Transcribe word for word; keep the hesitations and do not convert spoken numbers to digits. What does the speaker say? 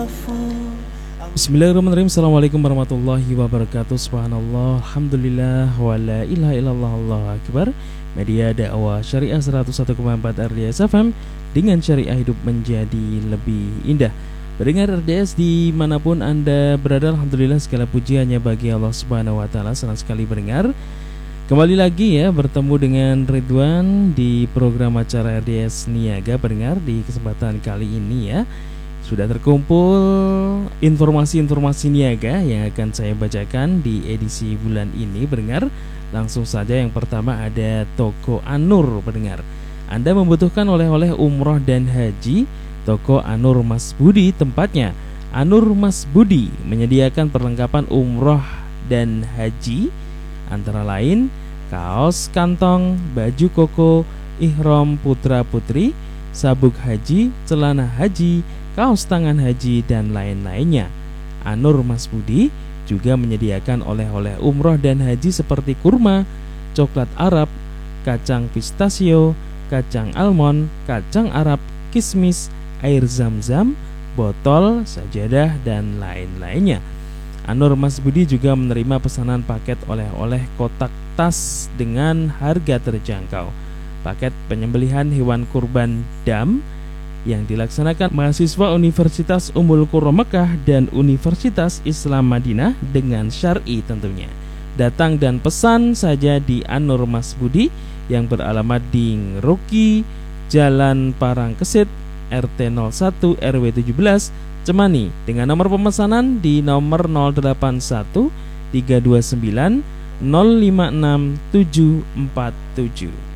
Bismillahirrahmanirrahim. Assalamualaikum warahmatullahi wabarakatuh. Subhanallah, alhamdulillah, wa la ilaha illallah, Allahu akbar. Media dakwah syariah seratus satu koma empat R D S F M, dengan syariah hidup menjadi lebih indah. Pendengar R D S dimanapun Anda berada, alhamdulillah segala puji hanya bagi Allah Subhanahu wa taala. Senang sekali mendengar kembali lagi ya, bertemu dengan Ridwan di program acara R D S Niaga. Pendengar, di kesempatan kali ini ya sudah terkumpul informasi-informasi niaga yang akan saya bacakan di edisi bulan ini. Pendengar, langsung saja yang pertama ada Toko Anur. Pendengar, Anda membutuhkan oleh-oleh umroh dan haji, Toko Anur Mas Budi tempatnya. Anur Mas Budi menyediakan perlengkapan umroh dan haji, antara lain kaos kantong, baju koko, ihram putra putri, sabuk haji, celana haji, kaos tangan haji, dan lain-lainnya. Anur Mas Budi juga menyediakan oleh-oleh umroh dan haji seperti kurma, coklat Arab, kacang pistachio, kacang almond, kacang Arab, kismis, air zam-zam, botol, sajadah, dan lain-lainnya. Anur Mas Budi juga menerima pesanan paket oleh-oleh kotak tas dengan harga terjangkau. Paket penyembelihan hewan kurban dam yang dilaksanakan mahasiswa Universitas Ummul Qura Mekah dan Universitas Islam Madinah dengan syar'i tentunya. Datang dan pesan saja di Anur Mas Budi yang beralamat di Ngeruki, Jalan Parangkesit, R T nol satu R W tujuh belas, Cemani, dengan nomor pemesanan di nomor nol delapan satu tiga dua sembilan nol lima enam tujuh empat tujuh.